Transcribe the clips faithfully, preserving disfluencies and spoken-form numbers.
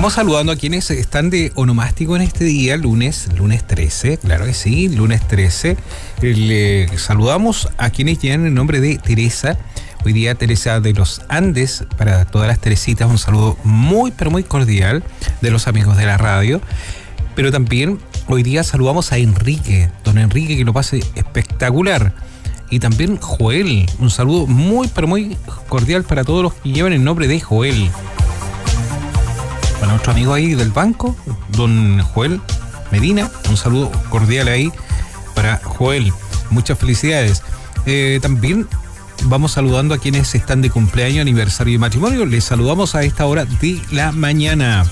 Vamos saludando a quienes están de onomástico en este día, lunes, lunes trece, claro que sí, lunes trece. Le saludamos a quienes llevan el nombre de Teresa. Hoy día Teresa de los Andes, para todas las Teresitas, un saludo muy, pero muy cordial de los amigos de la radio. Pero también hoy día saludamos a Enrique, don Enrique, que lo pase espectacular. Y también Joel, un saludo muy, pero muy cordial para todos los que llevan el nombre de Joel. Para nuestro amigo ahí del banco, don Joel Medina, un saludo cordial ahí para Joel. Muchas felicidades. Eh, también vamos saludando a quienes están de cumpleaños, aniversario y matrimonio. Les saludamos a esta hora de la mañana.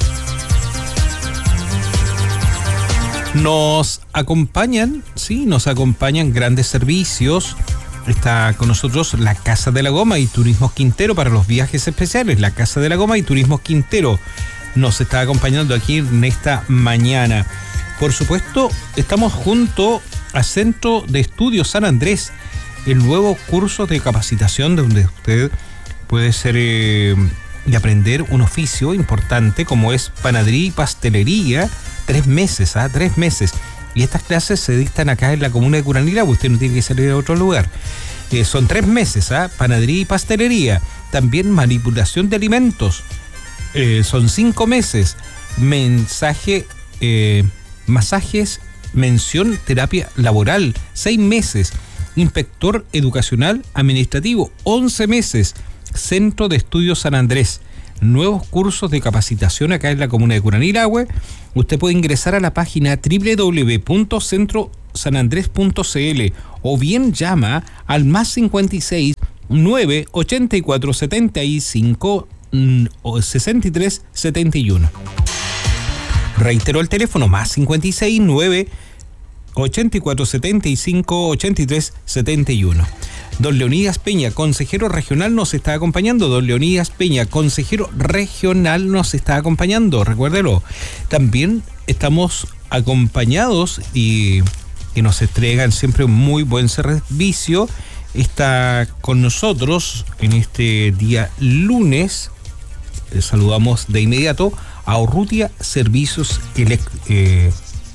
Nos acompañan, sí, nos acompañan grandes servicios. Está con nosotros la Casa de la Goma y Turismos Quintero para los viajes especiales. La Casa de la Goma y Turismos Quintero nos está acompañando aquí en esta mañana. Por supuesto, estamos junto al Centro de Estudios San Andrés, el nuevo curso de capacitación donde usted puede ser eh, y aprender un oficio importante como es panadería y pastelería. Tres meses, ¿ah? Tres meses. Y estas clases se dictan acá en la comuna de Curanilahue. Usted no tiene que salir a otro lugar. Eh, son tres meses, ¿ah? Panadería y pastelería. También manipulación de alimentos. Eh, son cinco meses. Mensaje, eh, masajes, mención, terapia laboral. Seis meses. Inspector educacional administrativo. Once meses. Centro de Estudios San Andrés. Nuevos cursos de capacitación acá en la comuna de Curanilahue. Usted puede ingresar a la página doble u doble u doble u punto centro san andrés punto c l o bien llama al más cincuenta y seis, nueve ochenta y cuatro, setenta y cinco, sesenta y tres, setenta y uno. Reitero el teléfono, más cincuenta y seis, nueve ochenta y cuatro, setenta y cinco, ochenta y tres, setenta y uno. Don Leonidas Peña, consejero regional, nos está acompañando. Don Leonidas Peña, consejero regional, nos está acompañando. Recuérdelo. También estamos acompañados y que nos entregan siempre un muy buen servicio. Está con nosotros en este día lunes. Les saludamos de inmediato a Urrutia Servicios Elect eh,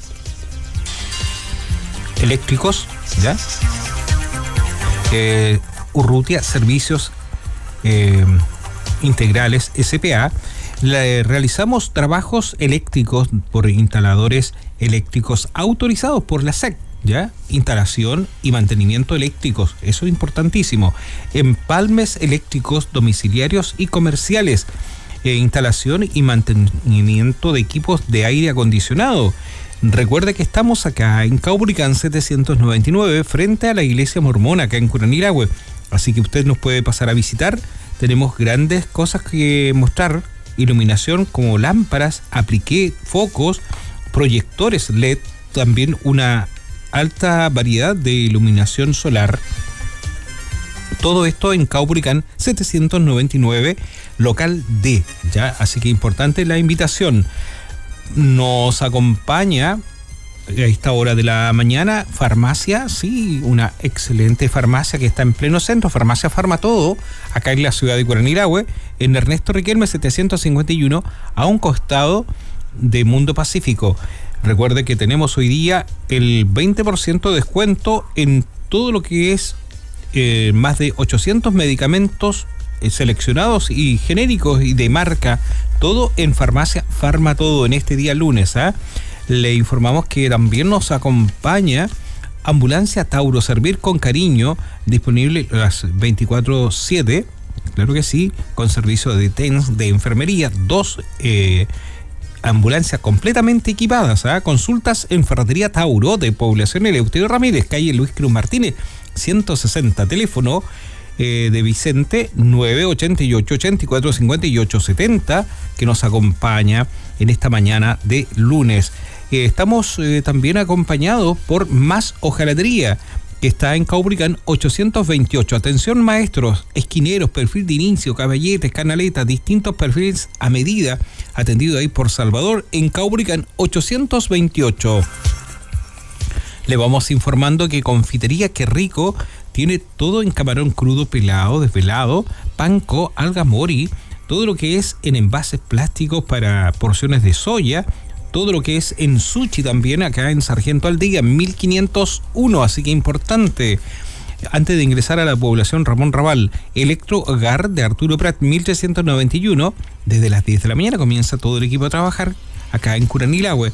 Eléctricos, ¿ya? Eh, Urrutia Servicios eh, Integrales S P A. Le realizamos trabajos eléctricos por instaladores eléctricos autorizados por la S E C, ¿ya? Instalación y mantenimiento eléctricos, eso es importantísimo. Empalmes eléctricos domiciliarios y comerciales. Eh, instalación y mantenimiento de equipos de aire acondicionado. Recuerde que estamos acá en Caupolicán setecientos noventa y nueve, frente a la iglesia mormona, acá en Curanilahue. Así que usted nos puede pasar a visitar. Tenemos grandes cosas que mostrar. Iluminación como lámparas, apliqué, focos, proyectores L E D. También una alta variedad de iluminación solar. Todo esto en Caupolicán setecientos noventa y nueve, local D, ¿ya? Así que importante la invitación. Nos acompaña a esta hora de la mañana farmacia, sí, una excelente farmacia que está en pleno centro, farmacia Farmatodo, acá en la ciudad de Curanilahue, en Ernesto Riquelme setecientos cincuenta y uno, a un costado de Mundo Pacífico. Recuerde que tenemos hoy día el veinte por ciento de descuento en todo lo que es eh, más de ochocientos medicamentos eh, seleccionados y genéricos y de marca. Todo en farmacia Farmatodo en este día lunes, ¿eh? Le informamos que también nos acompaña Ambulancia Tauro, servir con cariño, disponible las veinticuatro siete, claro que sí, con servicio de T E N S, de enfermería, dos eh, ambulancias completamente equipadas, ¿eh? Consultas en Ferretería Tauro de Población Eleuterio Ramírez, calle Luis Cruz Martínez, ciento sesenta, teléfono Eh, de Vicente nueve ochenta y ocho, ochenta y cuatro, cincuenta y ocho, setenta, que nos acompaña en esta mañana de lunes. Eh, estamos eh, también acompañados por Más Hojalatería, que está en Caupolicán ochocientos veintiocho. Atención maestros, esquineros, perfil de inicio, caballetes, canaletas, distintos perfiles a medida, atendido ahí por Salvador en Caupolicán ochocientos veintiocho. Le vamos informando que Confitería Qué Rico tiene todo en camarón crudo, pelado, desvelado, panko, alga mori, todo lo que es en envases plásticos para porciones de soya, todo lo que es en sushi también, acá en Sargento Aldea, mil quinientos uno, así que importante. Antes de ingresar a la población Ramón Raval, Electro Hogar de Arturo Prat, mil trescientos noventa y uno, desde las diez de la mañana comienza todo el equipo a trabajar, acá en Curanilahue,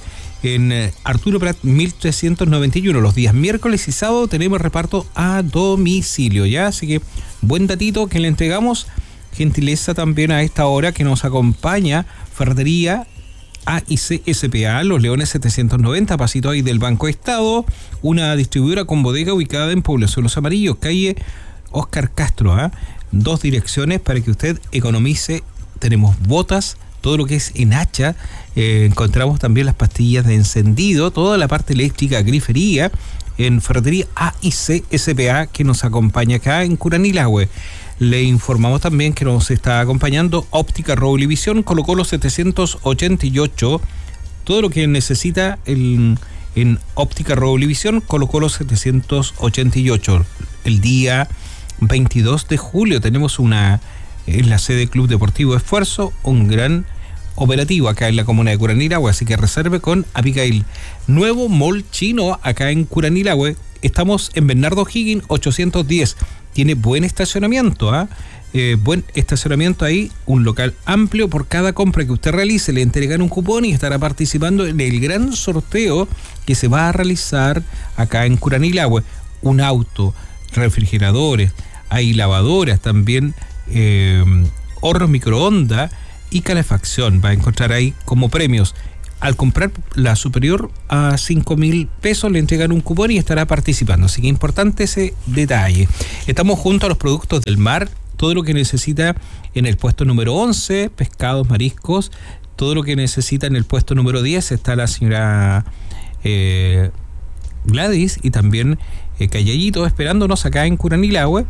en Arturo Prat, mil trescientos noventa y uno. Los días miércoles y sábado tenemos reparto a domicilio, ¿ya? Así que buen datito que le entregamos. Gentileza también a esta hora que nos acompaña Ferretería A y C S P A, Los Leones setecientos noventa, pasito ahí del Banco Estado, una distribuidora con bodega ubicada en Población Los Amarillos, calle Oscar Castro, ¿eh? Dos direcciones para que usted economice. Tenemos botas, todo lo que es en hacha, eh, encontramos también las pastillas de encendido, toda la parte eléctrica, grifería, en Ferretería A y C S P A, que nos acompaña acá en Curanilahue. Le informamos también que nos está acompañando Óptica Roblevisión, Colo Colo setecientos ochenta y ocho. Todo lo que necesita el, en Óptica Roblevisión, Colo Colo setecientos ochenta y ocho. El día veintidós de julio tenemos una, en la sede Club Deportivo Esfuerzo, un gran operativo acá en la comuna de Curanilahue, así que reserve con Abigail. Nuevo mall chino acá en Curanilahue. Estamos en Bernardo Higgins ochocientos diez. Tiene buen estacionamiento, ¿ah? ¿eh? Eh, buen estacionamiento ahí, un local amplio. Por cada compra que usted realice le entregan un cupón y estará participando en el gran sorteo que se va a realizar acá en Curanilahue. Un auto, refrigeradores, hay lavadoras también, eh, hornos microondas y calefacción. Va a encontrar ahí como premios. Al comprar la superior a cinco mil pesos le entregan un cupón y estará participando. Así que importante ese detalle. Estamos junto a los productos del mar, todo lo que necesita en el puesto número once, pescados, mariscos, todo lo que necesita en el puesto número diez. Está la señora eh, Gladys y también eh, Callayito esperándonos acá en Curanilahue.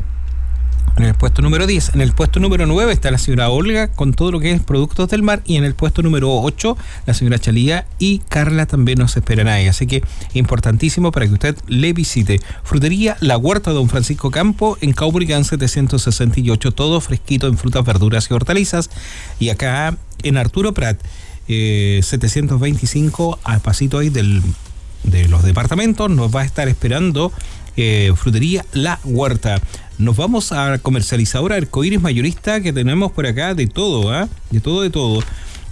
En el puesto número diez, en el puesto número nueve está la señora Olga con todo lo que es productos del mar, y en el puesto número ocho la señora Chalía y Carla también nos esperan ahí, así que importantísimo para que usted le visite. Frutería La Huerta Don Francisco Campo en Caubrigán setecientos sesenta y ocho, todo fresquito en frutas, verduras y hortalizas, y acá en Arturo Prat eh, setecientos veinticinco, al pasito ahí del, de los departamentos, nos va a estar esperando eh, Frutería La Huerta. Nos vamos a comercializadora Arcoíris Mayorista, que tenemos por acá de todo, ¿eh? de todo, de todo.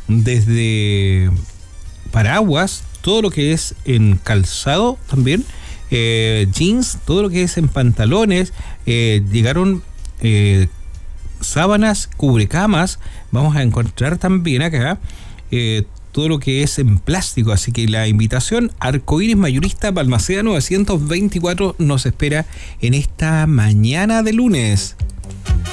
Desde paraguas, todo lo que es en calzado también, eh, jeans, todo lo que es en pantalones, eh, llegaron eh, sábanas, cubrecamas, vamos a encontrar también acá eh, todo lo que es en plástico, así que la invitación, Arcoíris Mayorista, Balmaceda novecientos veinticuatro, nos espera en esta mañana de lunes.